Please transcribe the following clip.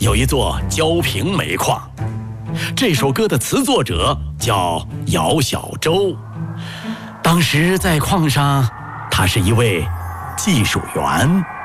有一座焦平煤矿。这首歌的词作者叫姚小舟，当时在矿上，他是一位技术员。